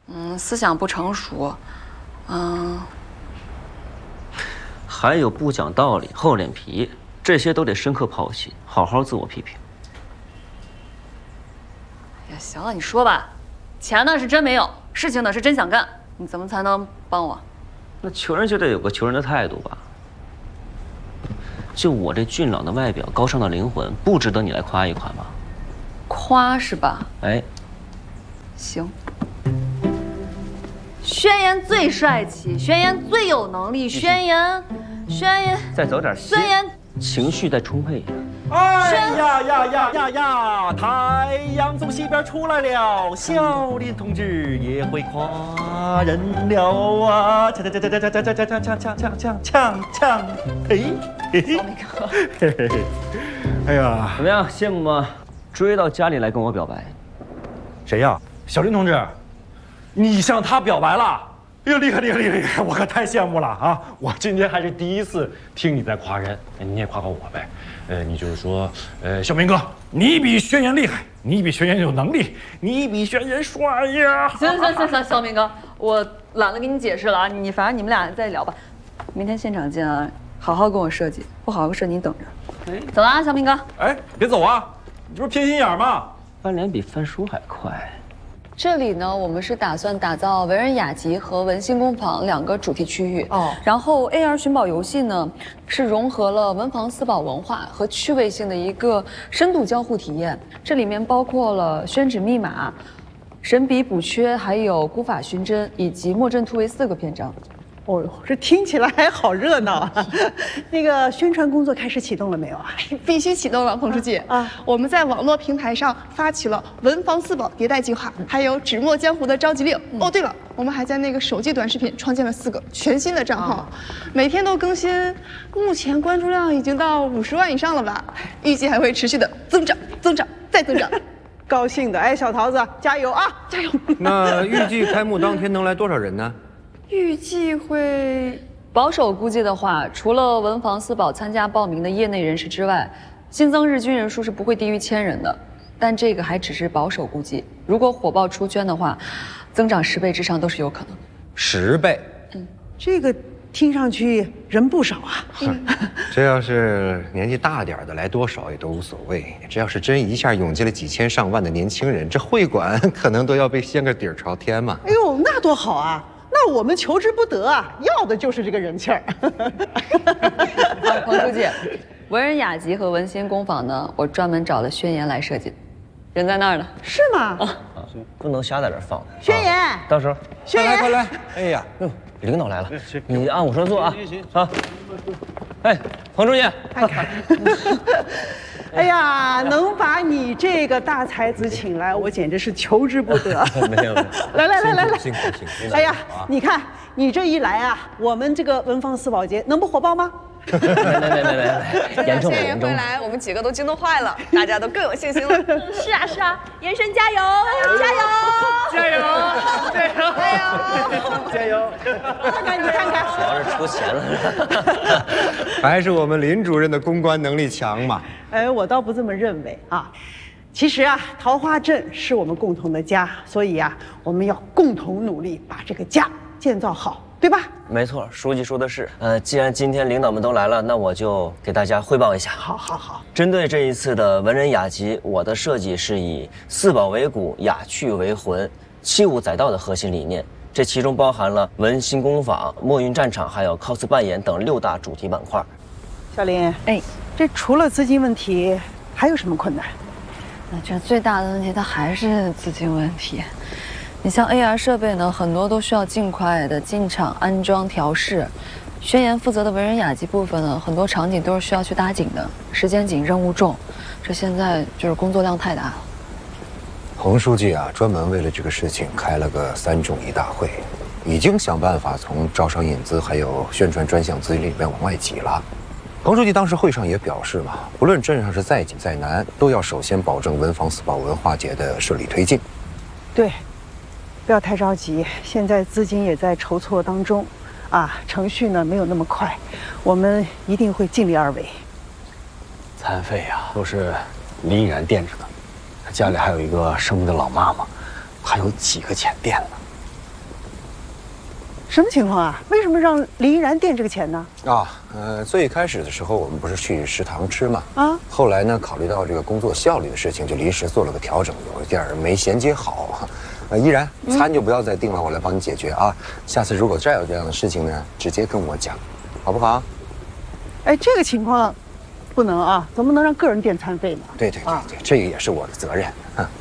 思想不成熟， 还有不讲道理、厚脸皮，这些都得深刻剖析，好好自我批评。 哎呀，行了，你说吧，钱呢是真没有，事情呢是真想干，你怎么才能帮我？ 那求人就得有个求人的态度吧。就我这俊朗的外表、高尚的灵魂，不值得你来夸一夸吗？ 夸是吧？ 哎， 行。宣言最帅气，宣言最有能力，宣言， 再走点心， 宣言情绪再充沛一点。 哎呀！太阳从西边出来了，小林同志也会夸人了啊！锵！嘿， 小美哥， 哎呀， 怎么样，羡慕吗？追到家里来跟我表白。 谁呀？小林同志，你向他表白了？哎呦，厉害！我可太羡慕了啊！我今天还是第一次听你在夸人，你也夸夸我呗。你就是说，小明哥，你比宣言厉害，你比宣言有能力，你比宣言帅呀！ 行，小明哥，我懒得跟你解释了啊，反正你们俩再聊吧，明天现场见啊，好好跟我设计，不好好设计你等着。走了啊，小明哥。 哎，别走啊，你这不是偏心眼吗？ 翻脸比翻书还快。 这里呢，我们是打算打造文人雅集和文心工坊2个主题区域哦。然后 AR 寻宝游戏呢，是融合了文房四宝文化和趣味性的一个深度交互体验。这里面包括了宣纸密码、神笔补缺，还有孤法寻真以及墨阵突围4个篇章。 哦呦，这听起来还好热闹啊！那个宣传工作开始启动了没有啊？ 必须启动了，彭书记啊！我们在网络平台上发起了文房四宝迭代计划，还有纸墨江湖的召集令。哦，对了，我们还在那个手机短视频创建了4个全新的账号，每天都更新，目前关注量已经到50万以上了吧？预计还会持续的增长，再增长。 高兴的，哎，小桃子，加油啊，加油！ 那预计开幕当天能来多少人呢？ 预计会保守估计的话，除了文房四宝参加报名的业内人士之外，新增日均人数是不会低于1000人的。但这个还只是保守估计，如果火爆出圈的话，增长10倍之上都是有可能的。 10倍？ 这个听上去人不少啊。 这要是年纪大点的来多少也都无所谓，这要是真一下涌进了几千上万的年轻人，这会馆可能都要被掀个底儿朝天嘛。 哎呦，那多好啊！那我们求之不得啊，要的就是这个人气儿。 彭书记，文人雅集和文心工坊呢，我专门找了宣言来设计，人在那儿呢。 是吗？ 不能瞎在这儿放。 宣言， 到时候宣言， 快来！哎呀， 领导来了，你按我说做啊！啊，哎，彭书记， 看看。哎呀，能把你这个大才子请来，我简直是求之不得。 没有。 来， 辛苦。 哎呀，你看你这一来啊，我们这个文房四宝节能不火爆吗？ 没，严重了，严重了。 来，我们几个都激动坏了，大家都更有信心了。是啊，延伸加油！ 看你看看， 主要是出钱了。 还是我们林主任的公关能力强嘛？ 哎，我倒不这么认为啊。其实啊，桃花镇是我们共同的家，所以啊，我们要共同努力把这个家建造好，对吧？ 没错，书记说的是。既然今天领导们都来了，那我就给大家汇报一下。 好。针对这一次的文人雅集，我的设计是以四宝为骨，雅趣为魂，器物载道的核心理念。这其中包含了文心工坊、墨韵战场，还有 cos 扮演等6大主题板块。 小林，哎，这除了资金问题，还有什么困难？ 那这最大的问题，它还是资金问题。你像 AR 设备呢，很多都需要尽快的进场安装调试。宣言负责的文人雅集部分呢，很多场景都是需要去搭景的，时间紧，任务重，这现在就是工作量太大了。 彭书记啊，专门为了这个事情开了个3种1大会，已经想办法从招商引资还有宣传专项资金里面往外挤了。彭书记当时会上也表示嘛，不论镇上是再紧再难，都要首先保证文房四宝文化节的顺利推进。 对，不要太着急，现在资金也在筹措当中，程序呢没有那么快，我们一定会尽力而为。 餐费啊，都是林依然垫着的，他家里还有一个生病的老妈妈，还有几个钱垫呢。 什么情况啊？为什么让林依然垫这个钱呢？ 最开始的时候我们不是去食堂吃嘛，后来呢，考虑到这个工作效率的事情，就临时做了个调整，有一点没衔接好。依然，餐就不要再订了，我来帮你解决啊。下次如果再有这样的事情呢，直接跟我讲，好不好？ 哎，这个情况不能啊，怎么能让个人垫餐费呢？ 对，这个也是我的责任。